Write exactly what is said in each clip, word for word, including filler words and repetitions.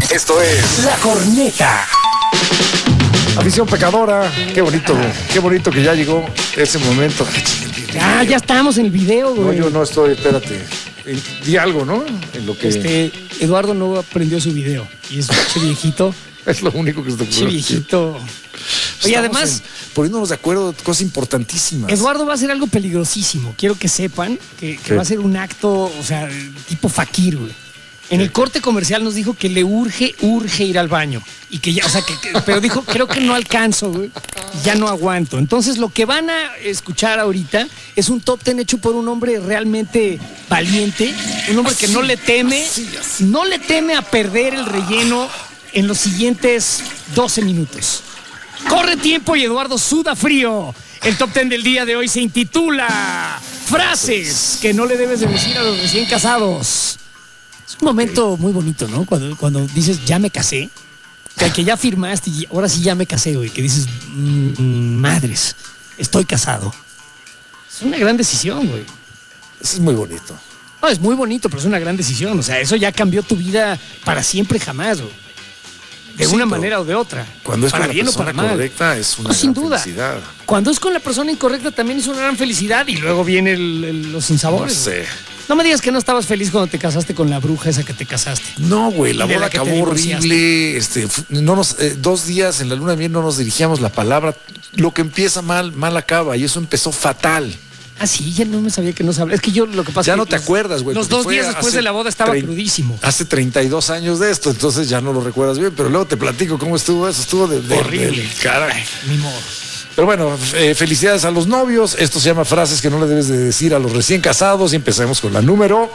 Esto es La Corneta. Afición pecadora, qué bonito, qué bonito que ya llegó ese momento. Ah, ya estamos en el video, No, güey. yo no estoy, espérate. Di algo, ¿no? En lo que Este, Eduardo no aprendió su video. Y es che viejito. es lo único que se te Che ocurre. viejito. Oye, Estamos además, en- poniéndonos de acuerdo, cosas importantísimas. Eduardo va a hacer algo peligrosísimo. Quiero que sepan que, que ¿Qué? va a ser un acto, o sea, tipo fakir, güey. En el corte comercial nos dijo que le urge, urge ir al baño. Y que ya, o sea, que, que- pero dijo, creo que no alcanzo, güey. Ya no aguanto. Entonces, lo que van a escuchar ahorita es un top ten hecho por un hombre realmente valiente. Un hombre que no le teme, no le teme a perder el relleno en los siguientes doce minutos. Corre tiempo y Eduardo suda frío. El top ten del día de hoy se intitula Frases que no le debes de decir a los recién casados. Es un momento muy bonito, ¿no? Cuando, cuando dices, ya me casé, que, que ya firmaste y ahora sí ya me casé, güey. Que dices, mm, mm, madres, estoy casado. Es una gran decisión, güey. Eso es muy bonito. No, es muy bonito, pero es una gran decisión. O sea, eso ya cambió tu vida para siempre jamás, güey. De Sí, una pero manera o de otra. Cuando es para con la bien o persona para mal. correcta es una No, sin gran duda. felicidad. Cuando es con la persona incorrecta también es una gran felicidad y luego viene el- el- los No sinsabores. sé. No me digas que no estabas feliz cuando te casaste con la bruja esa que te casaste. No, güey, la Y de boda la que te acabó divorciaste. horrible. Este, fu- no nos, eh, dos días en la luna de miel no nos dirigíamos la palabra. Lo que empieza mal, mal acaba. Y eso empezó fatal. Ah, sí, ya no me sabía que no sabía. Es que yo lo que pasa Ya es no que te los- acuerdas, güey. Los porque dos fue días después hace de la boda estaba trein- crudísimo. Hace treinta y dos años de esto, entonces ya no lo recuerdas bien. Pero luego te platico cómo estuvo eso. Estuvo de, de- Horrible. del caray. Ni modo. Pero bueno, eh, felicidades a los novios. Esto se llama frases que no le debes de decir a los recién casados. Y empecemos con la número.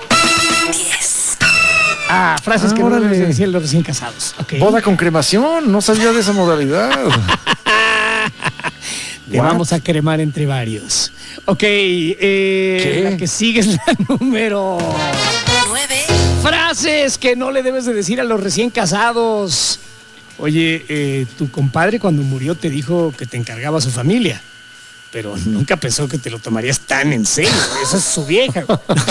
Ah, frases Ah, que no órale. debes de decir a los recién casados. Ok. Boda con cremación. No sabía de esa modalidad. Te What? vamos a cremar entre varios. Ok, eh, ¿Qué? la que sigue es la número nueve. Frases que no le debes de decir a los recién casados. Oye, eh, tu compadre cuando murió te dijo que te encargaba a su familia, pero nunca pensó que te lo tomarías tan en serio. Esa es su vieja.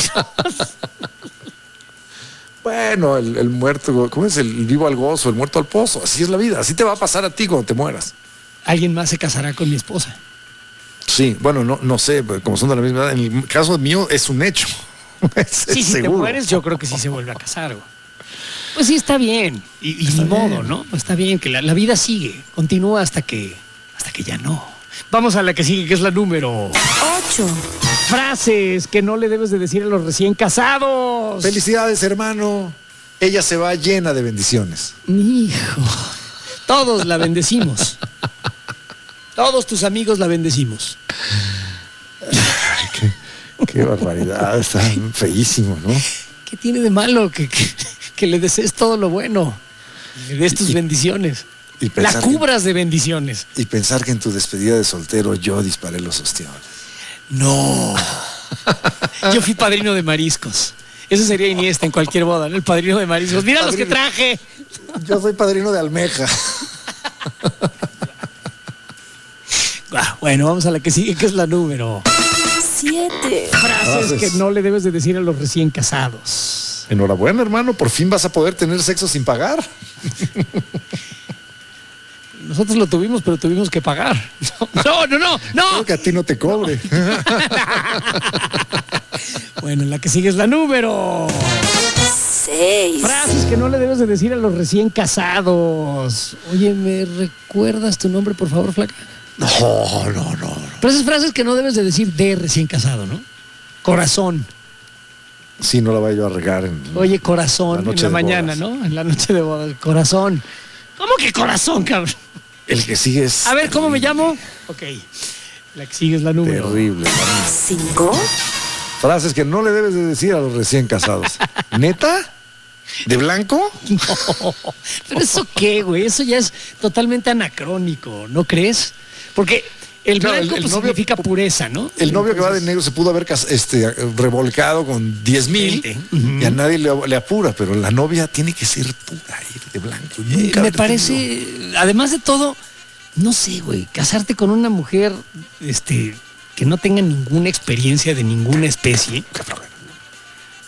Bueno, el, el muerto, ¿cómo es? El vivo al gozo, el muerto al pozo. Así es la vida. Así te va a pasar a ti cuando te mueras. Alguien más se casará con mi esposa. Sí, bueno, no, no sé, pero como son de la misma edad. En el caso mío es un hecho. Es Sí, si te seguro. mueres, yo creo que sí se vuelve a casar, güey. Pues sí, está bien. Y, y ni modo, ¿no? Está bien, que la, la vida sigue. Continúa hasta que, hasta que ya no. Vamos a la que sigue, que es la número. ocho. Frases que no le debes de decir a los recién casados. Felicidades, hermano. Ella se va llena de bendiciones. Hijo. Todos la bendecimos. Todos tus amigos la bendecimos. Qué, qué barbaridad. Está feísimo, ¿no? ¿Qué tiene de malo que, que, que le desees todo lo bueno? Y le des tus Y- bendiciones. y La pensar que- cubras de bendiciones. Y pensar que en tu despedida de soltero yo disparé los ostiones. No. Yo fui padrino de mariscos. Eso sería Iniesta en cualquier boda, ¿no? El padrino de mariscos. Mira los que Padrino. traje. Yo soy padrino de almeja. Ah, bueno, vamos a la que sigue, que es la número. siete. Frases Frases. que no le debes de decir a los recién casados. Enhorabuena, hermano. Por fin vas a poder tener sexo sin pagar. Nosotros lo tuvimos, pero tuvimos que pagar. No, no, no, no. Creo que a ti no te cobre. Bueno, la que sigue es la número. seis. Frases que no le debes de decir a los recién casados. Oye, ¿me recuerdas tu nombre, por favor, flaca? No, no, no. Pero esas frases que no debes de decir de recién casado, ¿no? Corazón. Sí, no la vaya yo a regar. En, Oye, La corazón, noche en la de mañana, bodas. ¿no? En la noche de bodas. Corazón. ¿Cómo que corazón, cabrón? El que sigue es. A ver, ¿cómo me llamo? Ok. La que sigue es la número. Terrible. cinco. Frases que no le debes de decir a los recién casados. ¿Neta? ¿De blanco? No. ¿Pero eso qué, güey? Eso ya es totalmente anacrónico, ¿no crees? Porque el Claro, blanco el- el pues, novio- significa pureza, ¿no? El novio que va de Entonces, negro se pudo haber cas- este, revolcado con diez mil Veinte. y a nadie le, le apura, pero la novia tiene que ser pura, ir de blanco. eh, Nunca me haber parece, tenido- además de todo, no sé, güey, casarte con una mujer este, que no tenga ninguna experiencia de ninguna especie, Qué problema. pues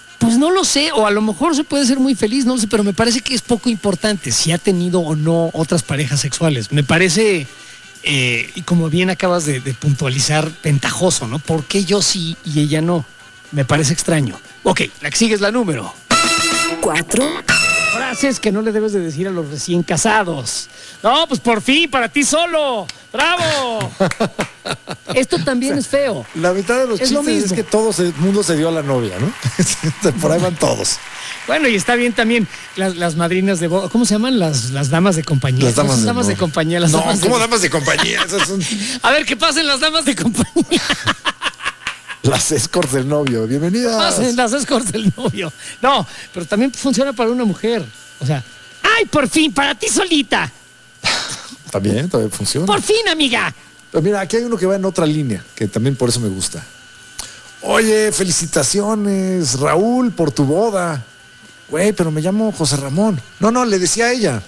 no lo sé, o a lo mejor se puede ser muy feliz, no lo sé, pero me parece que es poco importante si ha tenido o no otras parejas sexuales. Me parece, eh, y como bien acabas de, de puntualizar, ventajoso, ¿no? ¿Por qué yo sí y ella no? Me parece extraño. Ok, la que sigue es la número. Cuatro. Frases que no le debes de decir a los recién casados. No, pues por fin, para ti solo. ¡Bravo! Esto también es feo. La mitad de los Es lo chistes es mismo. que todo el mundo se dio a la novia, ¿no? Por ahí van todos. Bueno, y está bien también las, las madrinas de boda. ¿Cómo se llaman? Las, las damas de compañía. Las damas, Las de, damas de no. compañía. Las no, damas ¿cómo de... damas de compañía? Esas son A ver, ¿qué pasen las damas de compañía? las escorts del novio. Bienvenidas. Pasen las escorts del novio. No, pero también funciona para una mujer. O sea, ¡ay, por fin, para ti solita! También, también funciona. ¡Por fin, amiga! Pero mira, aquí hay uno que va en otra línea, que también por eso me gusta. Oye, felicitaciones, Raúl, por tu boda. Güey, pero me llamo José Ramón. No, no, le decía a ella.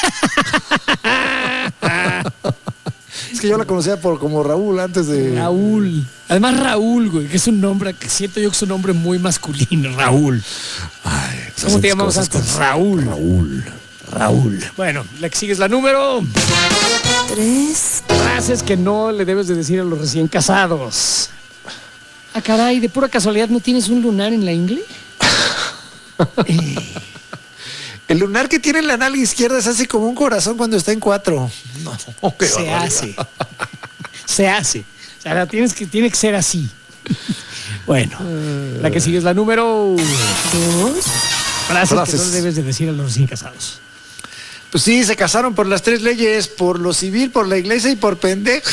Es que yo la conocía por como Raúl antes de... Raúl. Además, Raúl, güey, que es un nombre que siento yo que es un nombre muy masculino. Raúl. Ay, esas ¿Cómo son te llamamos cosas antes? tan- Raúl. Raúl. Raúl. Bueno, la que sigue es la número. Tres. Frases que no le debes de decir a los recién casados. Ah, caray, de pura casualidad, ¿no tienes un lunar en la ingle? Eh, El lunar que tiene en la nalga izquierda se hace como un corazón cuando está en cuatro. No, qué se barbaridad. hace. Se hace. O sea, la tienes que, tiene que ser así. Bueno, la que sigue es la número Dos. Frases, Frases. que no le debes de decir a los recién casados. Pues sí, se casaron por las tres leyes, por lo civil, por la iglesia y por pendejo.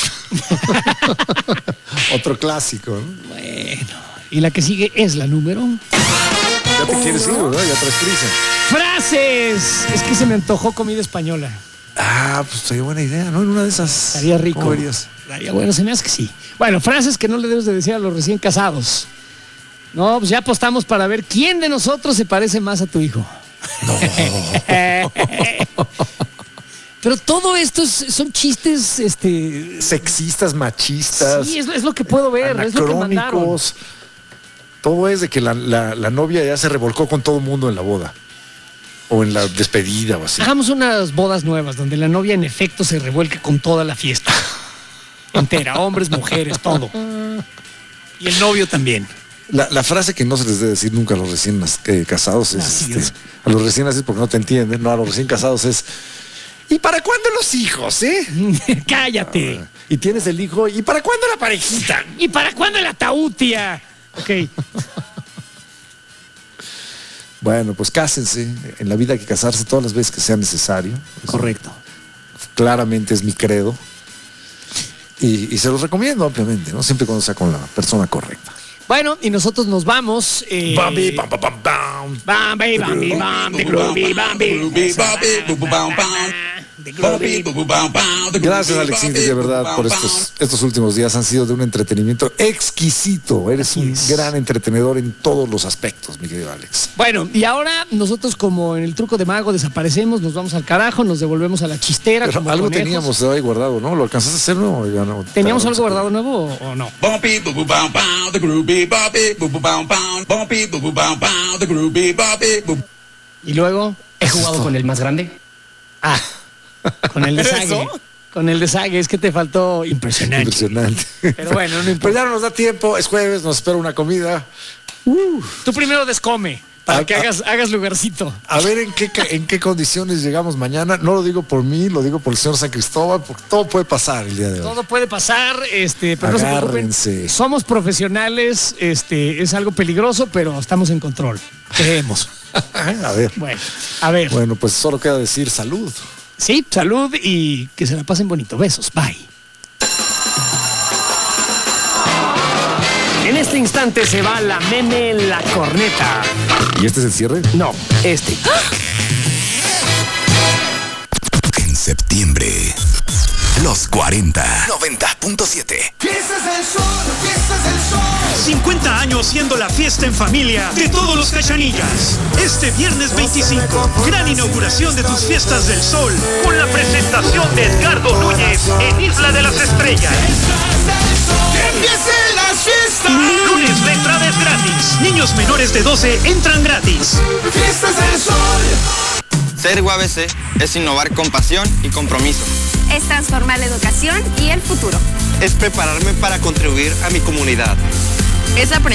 Otro clásico, ¿no? Bueno, y la que sigue es la número Ya te quieres ir, ¿verdad? Ya traes prisa. Frases. Es que se me antojó comida española. Ah, pues sería buena idea, ¿no? En una de esas. Estaría rico. ¿Cómo verías? Estaría bueno, se me hace que sí. Bueno, frases que no le debes de decir a los recién casados. No, pues ya apostamos para ver quién de nosotros se parece más a tu hijo. No. Pero todo esto es- son chistes, este... Sexistas, machistas, Sí, es, es lo que puedo ver, es lo que mandaron. anacrónicos. Todo es de que la, la- la novia ya se revolcó con todo el mundo en la boda. O en la despedida o así. Hagamos unas bodas nuevas donde la novia en efecto se revuelque con toda la fiesta. Entera, hombres, mujeres, todo. Y el novio también. La, la frase que no se les debe decir nunca a los recién nas- eh, casados es, Así este, es. a los recién nacidos porque no te entienden, no, a los recién casados es, ¿y para cuándo los hijos, eh? Cállate. Y tienes el hijo, ¿y para cuándo la parejita? ¿Y para cuándo el ataúd, tía? Ok. Bueno, pues cásense, en la vida hay que casarse todas las veces que sea necesario. Eso Correcto. claramente es mi credo. Y, y se los recomiendo ampliamente, ¿no? Siempre cuando sea con la persona correcta. Bueno, y nosotros nos vamos. Eh, Bambi, pam, pam, pam, pam. Bambi, Bambi, Bambi, Groovy, Bambi. The Groovy. Gracias, Alexis, de verdad, por estos, estos últimos días. Han sido de un entretenimiento exquisito. Eres Así un es. gran entretenedor en todos los aspectos, mi querido Alex. Bueno, y ahora nosotros como en el truco de mago desaparecemos, nos vamos al carajo, nos devolvemos a la chistera. Pero como algo conejos. teníamos ahí guardado, ¿no? ¿Lo alcanzaste a hacer, no? Ya no. ¿Teníamos algo Claro, guardado nuevo o, o no? Bumpy boo boo bow bow the groovy bumpy boo boo bow bow bumpy boo boo bow bow the groovy bumpy boo. Y luego, He jugado con el más grande. ah, con el desague. ¿Eso? Con el desague, es que te faltó impresionante. Impresionante. Pero bueno, no Pero importa. ya no nos da tiempo, es jueves, nos espera una comida. Tú primero descome, para Ah, que ah. hagas, hagas lugarcito. A ver en qué, ca- en qué condiciones llegamos mañana. No lo digo por mí, lo digo por el señor San Cristóbal, porque todo puede pasar el día de hoy. Todo puede pasar, este, pero no se preocupen. Agárrense. Somos profesionales, este, es algo peligroso, pero estamos en control. Creemos. A ver. Bueno, a ver. Bueno, pues solo queda decir salud. Sí, salud y que se la pasen bonito. Besos, bye. En este instante se va la meme la corneta. ¿Y este es el cierre? No, este. En septiembre, los cuarenta. noventa punto siete. cincuenta años siendo la fiesta en familia de todos los cachanillas. Este viernes veinticinco, gran inauguración de tus fiestas del sol, con la presentación de Edgardo Núñez en Isla de las Estrellas. ¡Que empiecen las fiestas! Lunes la entrada es gratis. Niños menores de doce entran gratis. Fiestas del Sol. Ser U A B C es innovar con pasión y compromiso. Es transformar la educación y el futuro. Es prepararme para contribuir a mi comunidad. Es aprender